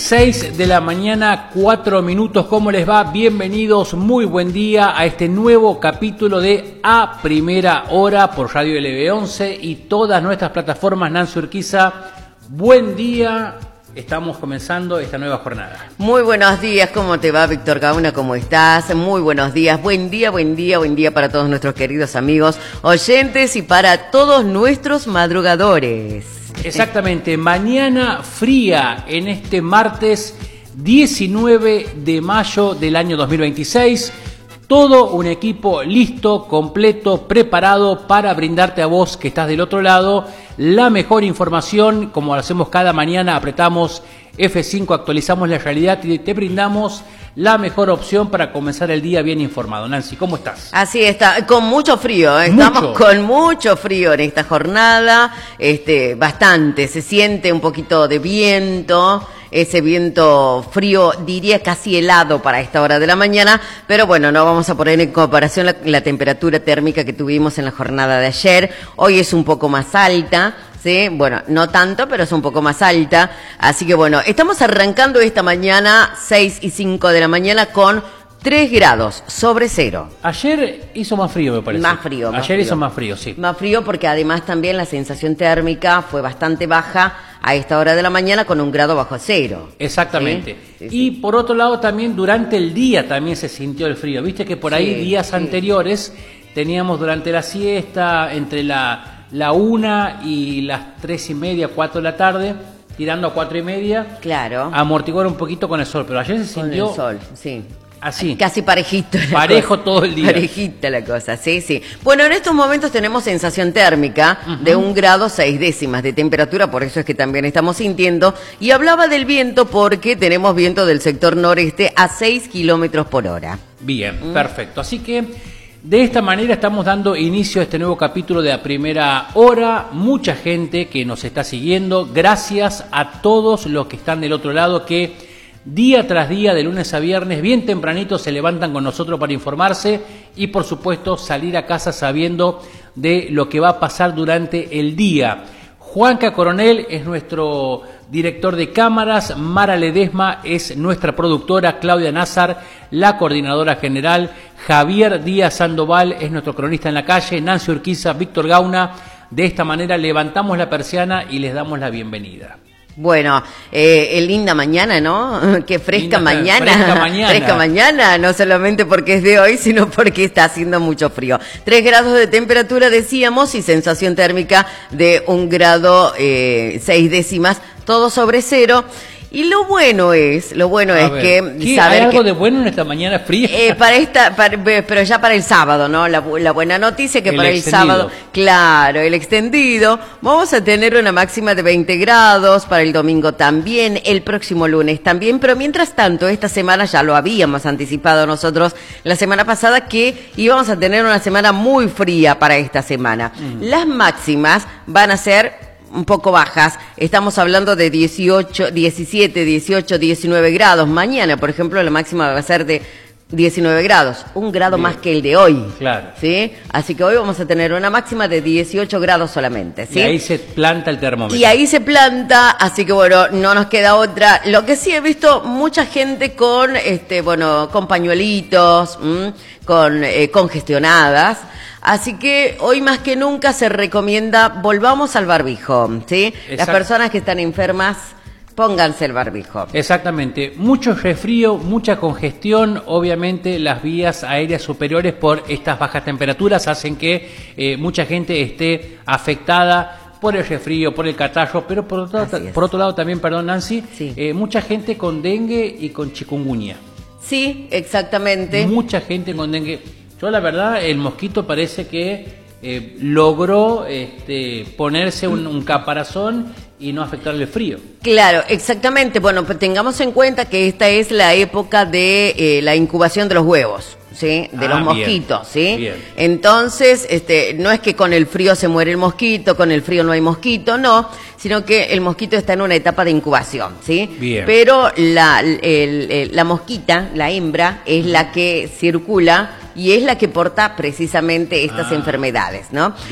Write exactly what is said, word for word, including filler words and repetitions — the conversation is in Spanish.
seis de la mañana, cuatro minutos. ¿Cómo les va? Bienvenidos, muy buen día a este nuevo capítulo de A Primera Hora por Radio L B once y todas nuestras plataformas. Nancy Urquiza, buen día. Estamos comenzando esta nueva jornada. Muy buenos días, ¿cómo te va, Víctor Gauna? ¿Cómo estás? Muy buenos días, buen día, buen día, buen día para todos nuestros queridos amigos oyentes y para todos nuestros madrugadores. Exactamente, mañana fría en este martes diecinueve de mayo del año dos mil veintiséis. Todo un equipo listo, completo, preparado para brindarte a vos que estás del otro lado la mejor información. Como lo hacemos cada mañana, apretamos F cinco, actualizamos la realidad y te brindamos la mejor opción para comenzar el día bien informado. Nancy, ¿cómo estás? Así está, con mucho frío, ¿eh? Mucho. Estamos con mucho frío en esta jornada, este, bastante, se siente un poquito de viento, ese viento frío, diría casi helado para esta hora de la mañana, pero bueno, no vamos a poner en comparación la, la temperatura térmica que tuvimos en la jornada de ayer. Hoy es un poco más alta, ¿sí? Bueno, no tanto, pero es un poco más alta. Así que bueno, estamos arrancando esta mañana, seis y cinco de la mañana, con tres grados sobre cero. Ayer hizo más frío, me parece. Más frío. Más Ayer frío. hizo más frío, sí. Más frío porque además también la sensación térmica fue bastante baja a esta hora de la mañana con un grado bajo cero. Exactamente. ¿Sí? Sí, y sí. por otro lado también durante el día también se sintió el frío. Viste que por ahí Sí, días sí. anteriores teníamos durante la siesta entre la, la una y las tres y media, cuatro de la tarde, tirando a cuatro y media. Claro. Amortiguar un poquito con el sol, pero ayer se Con sintió el sol, sí. así. Casi parejito. la Parejo cosa. todo el día. Parejita la cosa, sí, sí. Bueno, en estos momentos tenemos sensación térmica Uh-huh. de un grado seis décimas de temperatura, por eso es que también estamos sintiendo. Y hablaba del viento porque tenemos viento del sector noreste a seis kilómetros por hora. Bien, Mm. perfecto. Así que de esta manera estamos dando inicio a este nuevo capítulo de A Primera Hora. Mucha gente que nos está siguiendo. Gracias a todos los que están del otro lado que día tras día, de lunes a viernes, bien tempranito se levantan con nosotros para informarse y por supuesto salir a casa sabiendo de lo que va a pasar durante el día. Juanca Coronel es nuestro director de cámaras, Mara Ledesma es nuestra productora, Claudia Nazar, la coordinadora general, Javier Díaz Sandoval es nuestro cronista en la calle, Nancy Urquiza, Víctor Gauna. De esta manera levantamos la persiana y les damos la bienvenida. Bueno, eh, linda mañana, ¿no? Qué fresca Linda, mañana. fresca mañana. Fresca mañana, no solamente porque es de hoy, sino porque está haciendo mucho frío. Tres grados de temperatura, decíamos, y sensación térmica de un grado eh, seis décimas, todo sobre cero. Y lo bueno es, lo bueno A es ver, que ¿qué? saber ¿Hay algo que, de bueno en esta mañana fría? Eh, para esta, para, pero ya para el sábado, ¿no? La, la buena noticia que El para el extendido. sábado, claro, el extendido, vamos a tener una máxima de veinte grados, para el domingo también, el próximo lunes también, pero mientras tanto, esta semana ya lo habíamos anticipado nosotros la semana pasada que íbamos a tener una semana muy fría para esta semana. Mm. Las máximas van a ser un poco bajas, estamos hablando de dieciocho, diecisiete, dieciocho, diecinueve grados. Mañana, por ejemplo, la máxima va a ser de diecinueve grados, un grado Bien. más que el de hoy. Claro. ¿Sí? Así que hoy vamos a tener una máxima de dieciocho grados solamente, ¿sí? Y ahí se planta el termómetro. Y ahí se planta, así que bueno, no nos queda otra. Lo que sí he visto mucha gente con, este, bueno, con pañuelitos, ¿m? con eh, congestionadas. Así que hoy más que nunca se recomienda volvamos al barbijo, ¿sí? Exacto. Las personas que están enfermas, pónganse el barbijo. Exactamente, mucho resfrío, mucha congestión, obviamente las vías aéreas superiores por estas bajas temperaturas hacen que eh, mucha gente esté afectada por el resfrío, por el catarro, pero por otro, por otro lado también, perdón Nancy, Sí. eh, mucha gente con dengue y con chikungunya. Sí, exactamente. Mucha gente con dengue. Yo la verdad, el mosquito parece que eh, logró este, ponerse un, un caparazón y no afectarle el frío. Claro, exactamente. Bueno, pues tengamos en cuenta que esta es la época de eh, la incubación de los huevos, ¿sí? De Ah, los bien, mosquitos, ¿sí? bien. Entonces, este, no es que con el frío se muere el mosquito, con el frío no hay mosquito, no, sino que el mosquito está en una etapa de incubación, ¿sí? Bien. Pero la, el, el, la mosquita, la hembra, es la que circula y es la que porta precisamente estas Ah. enfermedades, ¿no?